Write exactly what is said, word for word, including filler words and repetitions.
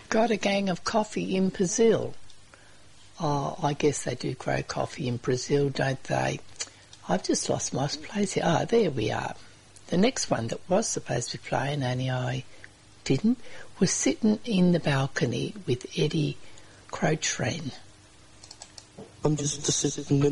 Got a gang of coffee in Brazil. Oh, I guess they do grow coffee in Brazil, don't they? I've just lost my place here. Ah, there we are. The next one that was supposed to be playing, only I didn't, was Sitting in the Balcony with Eddie Crotrin. I'm just a sitting